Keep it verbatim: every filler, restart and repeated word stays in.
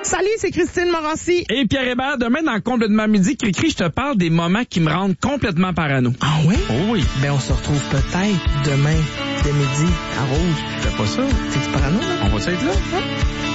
Salut, c'est Christine Morancy. Et Pierre Hébert, demain dans Complètement Midi, Cricri, je te parle des moments qui me rendent complètement parano. Ah oui? Oh oui. Ben, on se retrouve peut-être demain, dès midi, à Rouge. Fais pas ça. C'est-tu parano, là? On va-tu être là? Hein?